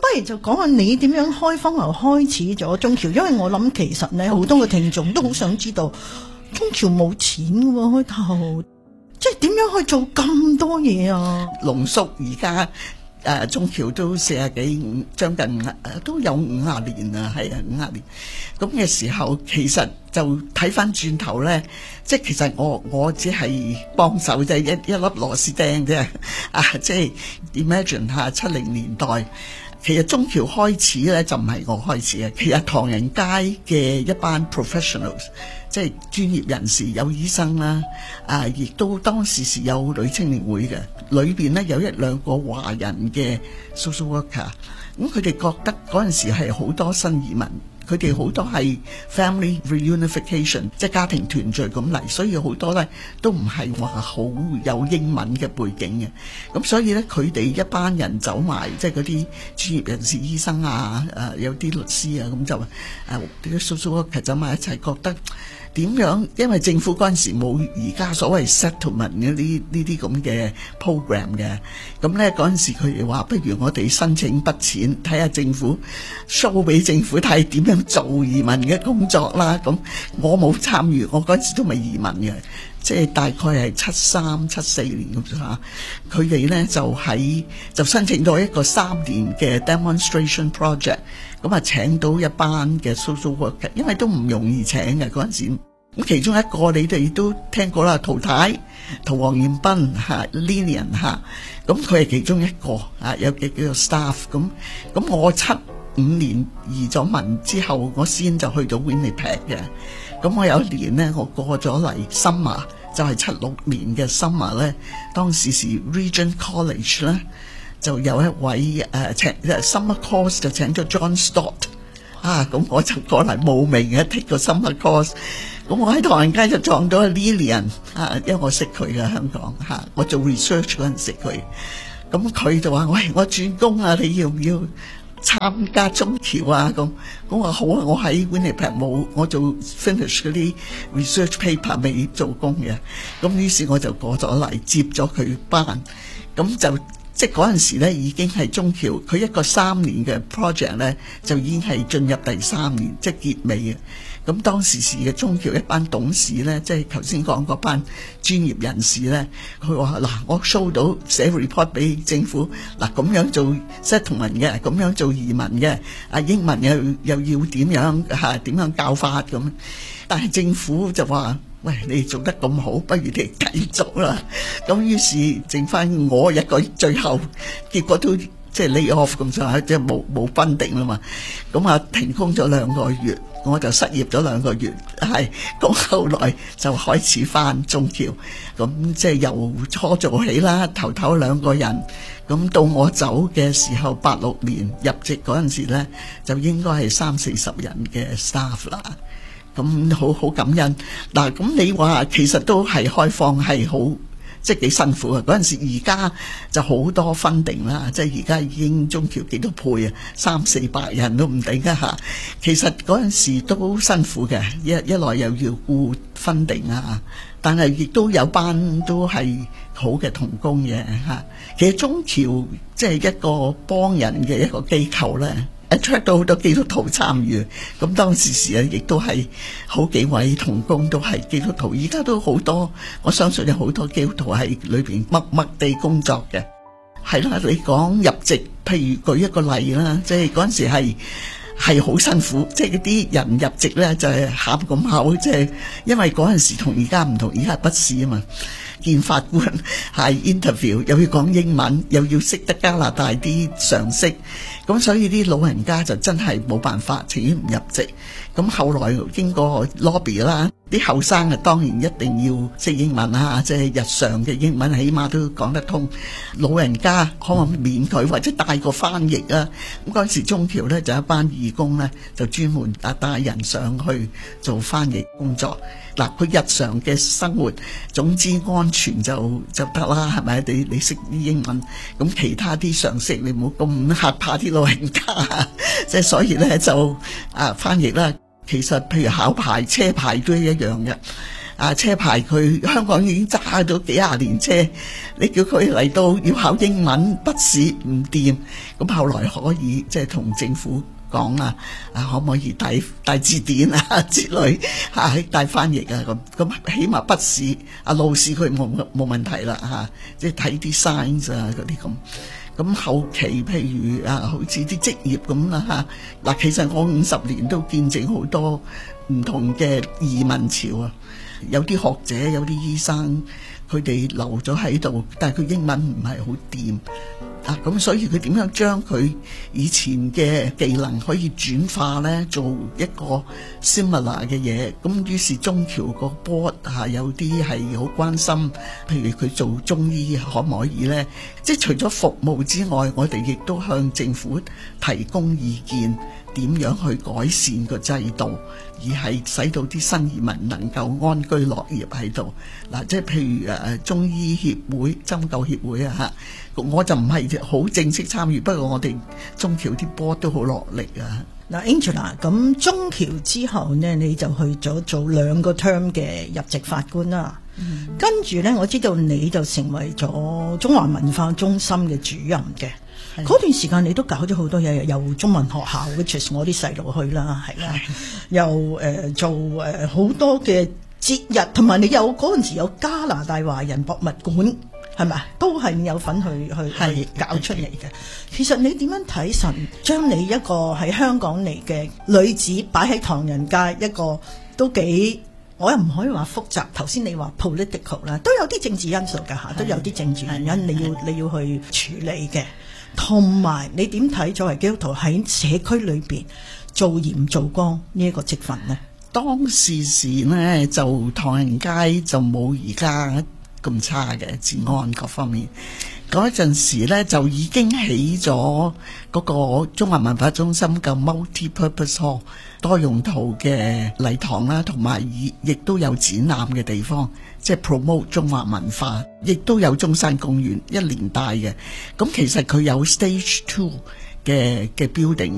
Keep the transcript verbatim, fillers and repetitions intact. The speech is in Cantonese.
如就講下你點樣開荒牛開始咗中僑，因為我諗其實咧好多嘅聽眾都好想知道中僑冇錢嘅喎，開頭即係點樣去做咁多嘢啊？ 濃縮而家。誒、呃、中僑都四十幾五，將近五、呃、都有五十年啦，係啊，五十年。咁嘅時候，其實就睇翻轉頭咧，即係其實我我只係幫手啫，一一粒螺絲釘啫。啊，即係 imagine 下七零年代，其實中僑開始咧就唔係我開始嘅，其實唐人街嘅一班 professionals。即係專業人士，有醫生啦，啊，亦都當時是有女青年會嘅，裏邊咧有一兩個華人嘅 social worker，咁佢哋覺得嗰陣時係好多新移民，佢哋好多係 family reunification， 即係家庭團聚咁嚟，所以好多咧都唔係話好有英文嘅背景嘅，咁所以咧佢哋一班人走埋，即係嗰啲專業人士、醫生啊，誒有啲律師啊，咁就誒啲 social worker 走埋一齊，覺得。點樣？因為政府嗰陣時冇而家所謂 settlement 嘅呢呢啲咁嘅 program 嘅，咁咧嗰陣時佢哋話不如我哋申請筆錢，睇下政府 show 俾政府睇點樣做移民嘅工作啦。咁我冇參與，我嗰陣時都未移民嘅，即係大概係七三七四年咁上下。佢哋咧就喺就申請到一個三年嘅 demonstration project。咁啊請到一班嘅 social worker，因為都唔容易請嘅嗰陣時。咁其中一個你哋都聽過啦，陶太、陶黃彥斌嚇 Lilian 嚇，咁佢係其中一個啊，有幾幾個 staff。咁咁我七五年移咗民之後，我先就去到 Winnipeg 嘅。咁我有一年咧，我過咗嚟 summer，就係七六年嘅 summer 咧，當時是 Regent College 咧。就有一位誒、呃、請 summer course 就請咗 John Stott 啊，咁我就過嚟慕名嘅 take 個 summer course。咁我喺唐人街就撞到 Lilian 啊，因為我識佢嘅香港嚇、啊，我做 research 嗰陣識佢。咁佢就話：喂，我轉工啊，你要唔要參加中僑啊？咁我話好啊，我喺 Winnipeg 冇，我做 finish 嗰啲 research paper 未做工嘅。咁於是我就過咗嚟接咗佢班，咁就。即係嗰陣時咧，已經係中僑，佢一個三年嘅 project 咧，就已經係進入第三年，即係結尾嘅。咁當時時嘅中僑一班董事咧，即係頭先講嗰班專業人士咧，佢話嗱，我 show 到寫 report 俾政府，嗱咁樣做 settlement 嘅，咁樣做移民嘅，啊英文又又要點樣嚇點樣教法咁，但係政府就話。喂，你做得咁好，不如你繼續啦。咁於是剩翻我一個，最後結果都即係 lay off 咁上下，即係冇冇分定啦嘛。咁啊停工咗兩個月，我就失業咗兩個月。係咁後來就開始翻中僑，咁即係由初做起啦，頭頭兩個人。咁到我走嘅時候，八六年入籍嗰陣時咧，就應該係三四十人嘅 staff 啦。咁好好感恩嗱，咁你話其實都係開放係好即係幾辛苦啊！嗰陣時而家就好多分定啦，即係而家已經中僑幾多倍啊，三四百人都唔定噶嚇。其實嗰陣時都辛苦嘅，一一來又要顧分定啊，但係亦都有班都係好嘅同工嘅嚇。其實中僑即係一個幫人嘅一個機構咧。attract 到好多基督徒參與，咁當時時啊，亦都係好幾位同工都係基督徒，而家都好多，我相信有好多基督徒喺裏邊默默地工作嘅。係啦，你講入籍，譬如舉一個例啦，即係嗰陣時係係好辛苦，即係嗰啲人入籍咧就係喊咁口，即係因為嗰陣時同而家唔同，而家係筆試啊嘛。見法官係 interview， 又要講英文，又要識得加拿大啲常識，咁所以啲老人家就真係冇辦法，情願唔入籍。咁後來經過 lobby 啦，啲後生啊當然一定要識英文啊，即係日常嘅英文起碼都講得通。老人家可唔可以免佢或者帶個翻譯啊？咁嗰陣時中僑咧就一班義工咧就專門啊帶人上去做翻譯工作。嗱，佢日常嘅生活總之安全就就得啦，係咪？你你識啲英文，咁其他啲常識你唔好咁嚇怕啲老人家，即係所以咧就啊翻譯啦。其實譬如考牌車牌都一樣嘅， 啊車牌，佢香港已經揸咗幾廿年車，你叫佢嚟到要考英文筆試唔掂，咁後來可以即係同政府講啊，啊可唔可以帶帶字典啊之類嚇，帶翻譯啊咁，咁起碼筆試啊路試佢冇冇問題啦嚇，即係睇啲 signs 啊嗰啲咁。咁後期譬如啊，好似啲職業咁啦嚇，嗱其實我五十年都見證好多唔同嘅移民潮啊，有啲學者有啲醫生佢哋留咗喺度，但係佢英文唔係好掂。啊，咁所以佢點樣將佢以前嘅技能可以轉化咧，做一個 similar 嘅嘢？咁於是中僑個 board 嚇有啲係好關心，譬如佢做中醫可唔可以咧？即係除咗服務之外，我哋亦都向政府提供意見，點樣去改善個制度，而係使到啲新移民能夠安居樂業喺度。嗱，即係譬如誒中醫協會、針灸協會啊嚇，我就唔係好正式參與，不過我哋中僑啲 board 都好落力啊。 嗱 Angela， 咁中僑之後呢，你就去咗做兩個 term 嘅入籍法官啦。嗯、跟住呢，我知道你就成為咗中華文化中心嘅主任嘅。嗰段時間你都搞咗好多嘢，由中文學校 which is 我啲細路去啦，係啦，又誒、呃、做誒好、呃、多嘅節日，同埋你有嗰陣時有加拿大華人博物館，係咪？都係有份去去去搞出嚟嘅。其實你點樣睇神將你一個喺香港嚟嘅女子擺喺唐人街，一個都幾，我又唔可以話複雜，頭先你話 political 啦，都有啲政治因素㗎嚇，都有啲政治原因你要你要去處理嘅。同埋你點睇作為基督徒喺社區裏邊做鹽做光呢一個職份呢？ 當時時呢，就唐人街就冇而家咁差嘅治安各方面。嗰陣時呢，就已經起咗嗰個中華文化中心嘅 multi-purpose hall 多用途嘅禮堂啦，同埋亦都有展覽嘅地方，即係 promote 中華文化，亦都有中山公園一連帶嘅。咁其實佢有 stage two 嘅嘅 building。